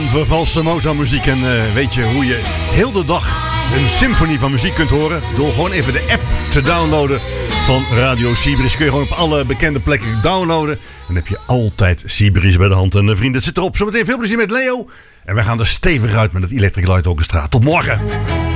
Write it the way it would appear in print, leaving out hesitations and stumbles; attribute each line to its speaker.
Speaker 1: onvervalste Mozart-muziek. En weet je hoe je heel de dag een symfonie van muziek kunt horen? Door gewoon even de app te downloaden van Radio Sibris. Kun je gewoon op alle bekende plekken downloaden. En dan heb je altijd Sibris bij de hand. En vrienden, het zit erop. Zometeen veel plezier met Leo. En wij gaan er stevig uit met het Electric Light Orchestra. Tot morgen.